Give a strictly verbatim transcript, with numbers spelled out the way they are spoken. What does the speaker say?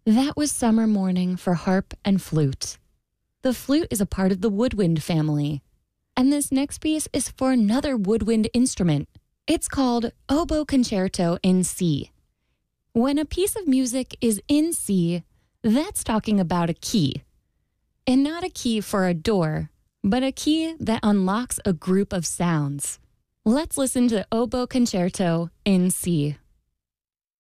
That was Summer Morning for harp and flute. The flute is a part of the woodwind family. And this next piece is for another woodwind instrument. It's called Oboe Concerto in C. When a piece of music is in C, that's talking about a key. And not a key for a door, but a key that unlocks a group of sounds. Let's listen to Oboe Concerto in C.